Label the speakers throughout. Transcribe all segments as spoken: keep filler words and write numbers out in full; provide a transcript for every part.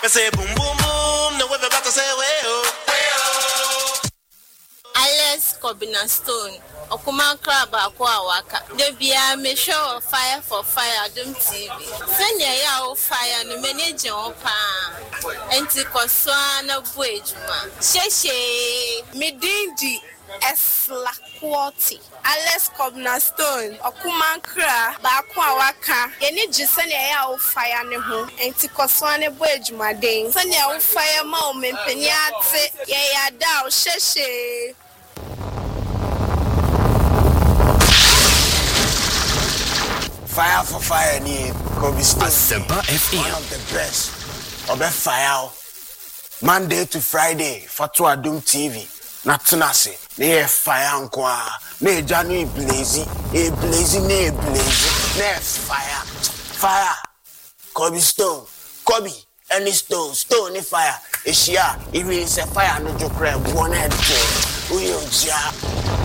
Speaker 1: I say boom boom boom, no we're about to say way oh.
Speaker 2: Alex Kobina Stone, Okuma Crab Aqua Waka. There be a me show fire for fire, Dum T V. Send ya fire, the manager of Pan. Anticoswana Bwejuma. Sheshe, Medindi, Esla Quality. Alex Kobina Stone, Okuma Crab Aqua Waka. Any Gisania of fire, Neho, Anticoswana Bwejuma Ding. Send ya fire, Mom, and Penyate, ya down, Sheshe.
Speaker 3: Fire for fire, ni Kobe Stone.
Speaker 4: Asempa F M.
Speaker 3: One of the best. Obe fire. Monday to Friday, Fatwa Doom T V. Natunase. Ne fire nkwa. Ne Janu blazy. E blazy, ne blazy. Ne fire. Fire. Kobe Stone. Kobe. Any stone. Stone ni fire. Ishia. If it is a fire, no joke. One head. Uyo ja.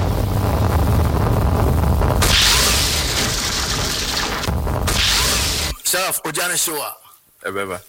Speaker 4: Sheriff Ojana Showa.
Speaker 5: Obeba.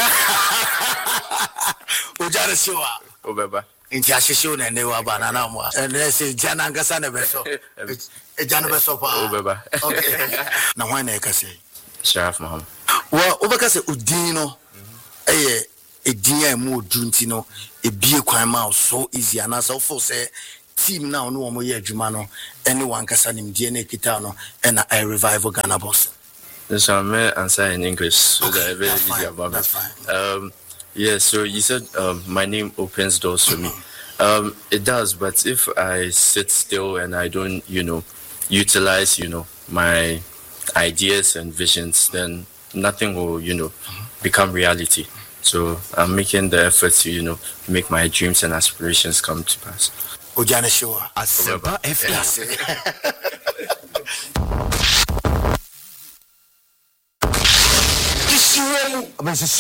Speaker 4: Ojana Showa.
Speaker 5: Obeba.
Speaker 4: Inti ashisho na newa bana na mwa. And they say Jana ngasa na beso. E Jana beso pa.
Speaker 5: Obeba.
Speaker 4: Okay. Na wana e kase.
Speaker 5: Sheriff Muhammad.
Speaker 4: Wa obeka se udino. Eye edinya emu odunti no e bie kwan ma so easy ana so for say team now no omo ye adwuma no anyone kasa nim die na kita no e na I revive Ghana boss.
Speaker 5: Yes, I may answer in English so
Speaker 4: okay,
Speaker 5: that I very
Speaker 4: easy
Speaker 5: fine, about
Speaker 4: that's
Speaker 5: it.
Speaker 4: Fine.
Speaker 5: Um, yeah, so you said um, my name opens doors for me. Um, it does, but if I sit still and I don't, you know, utilize, you know, my ideas and visions, then nothing will, you know, become reality. So I'm making the effort to, you know, make my dreams and aspirations come to pass.
Speaker 4: Ojana Showa.
Speaker 5: Asempa
Speaker 4: F M.